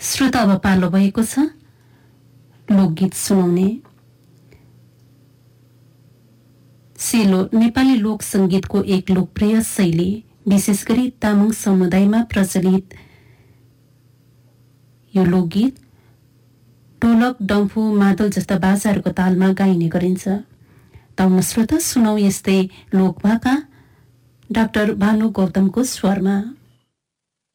श्रोता अब पालो भएको छ लोकगीत सुनाउने। सेलो नेपाली लोक संगीतको एक लोकप्रिय शैली, विशेष गरी तामाङ समुदायमा प्रचलित यो लोकगीत ढोलक, डम्फु, मादल जस्ता बाजाहरूको तालमा गाइने गरिन्छ। ताउन श्रोता सुनौ यस्तै लोकभाका डाक्टर भानु गौतमको स्वरमा।